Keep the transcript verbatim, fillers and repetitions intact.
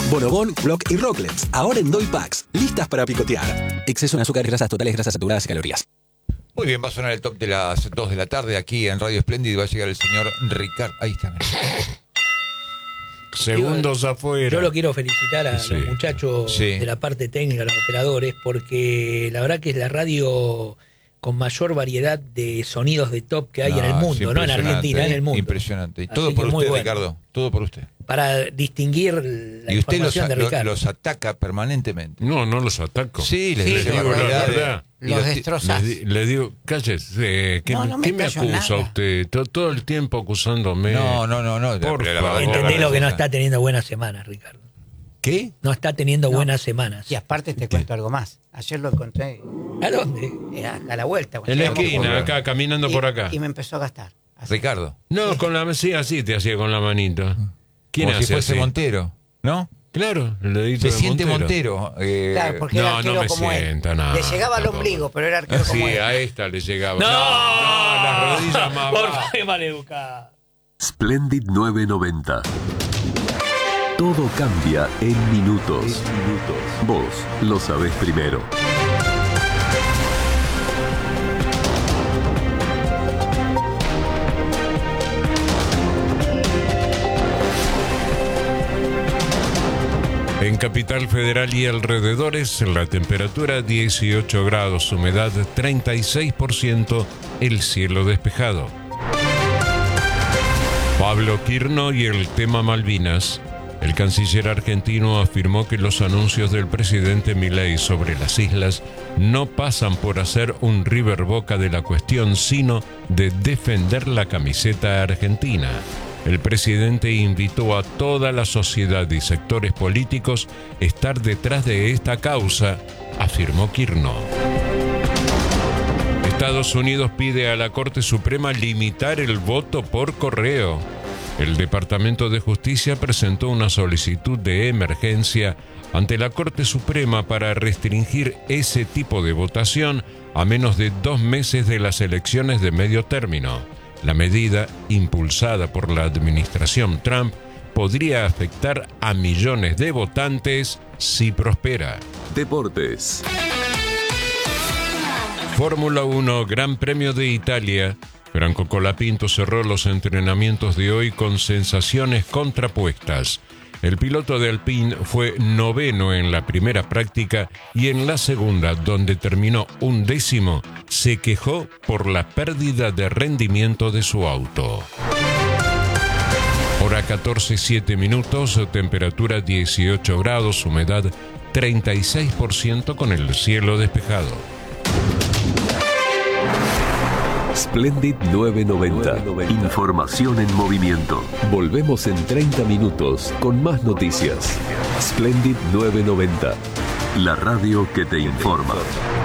Bonobón, Block y Rocklets, ahora en Doy Packs, listas para picotear. Exceso en azúcar, grasas totales, grasas saturadas y calorías. Muy bien, va a sonar el top de las dos de la tarde aquí en Radio Espléndido y va a llegar el señor Ricardo. Ahí está. Segundos afuera. Yo lo quiero felicitar a Sí. los muchachos Sí. de la parte técnica, los operadores, porque la verdad que es la radio con mayor variedad de sonidos de top que hay No, en el es mundo, no en impresionante, Argentina, en el mundo. Impresionante. Y Así todo que por muy usted, bueno. Ricardo. Todo por usted. Para distinguir la Y usted los, información de lo- Ricardo. los ataca permanentemente. No, no los ataco. Sí, les Sí, dice digo la barbaridades. verdad. Y Los ti- destrozás. Le, di- le digo, cállese, ¿qué, No, no me ¿qué me callo acusa nada. usted? Todo, todo el tiempo acusándome. No, no, no, no. Por pero la favor. verdad- Entendé lo que no resulta- está teniendo buenas semanas, Ricardo. ¿Qué? No está teniendo No. buenas semanas. Y aparte te cuento algo más. Ayer lo encontré ¿A dónde? eh, a, a la vuelta. cuando En la llegamos esquina, por- acá, caminando y- por acá. Y me empezó a gastar. Así. Ricardo. No, con la sí, así te hacía con la manito. ¿Quién Como hace si fuese así? Montero, ¿no? Claro, el dedito Se de siente Montero. Montero. eh, Claro, porque no, era no arquero me como él. sienta, no, Le llegaba al tampoco. ombligo, pero era arquero Sí, como él. a esta le llegaba. ¡No! no, las rodillas más Por bajas. qué maleducada. Splendid novecientos noventa. Todo cambia en minutos. Vos lo sabés primero. En Capital Federal y alrededores, la temperatura dieciocho grados, humedad treinta y seis por ciento, el cielo despejado. Pablo Quirno y el tema Malvinas. El canciller argentino afirmó que los anuncios del presidente Milei sobre las islas no pasan por hacer un River Boca de la cuestión, sino de defender la camiseta argentina. El presidente invitó a toda la sociedad y sectores políticos a estar detrás de esta causa, afirmó Quirno. Estados Unidos pide a la Corte Suprema limitar el voto por correo. El Departamento de Justicia presentó una solicitud de emergencia ante la Corte Suprema para restringir ese tipo de votación a menos de dos meses de las elecciones de medio término. La medida, impulsada por la administración Trump, podría afectar a millones de votantes si prospera. Deportes. Fórmula uno, Gran Premio de Italia. Franco Colapinto cerró los entrenamientos de hoy con sensaciones contrapuestas. El piloto de Alpine fue noveno en la primera práctica y en la segunda, donde terminó undécimo, se quejó por la pérdida de rendimiento de su auto. Hora catorce, siete minutos, temperatura dieciocho grados, humedad treinta y seis por ciento con el cielo despejado. Splendid novecientos noventa. Información en movimiento. Volvemos en treinta minutos con más noticias. Splendid novecientos noventa. La radio que te informa.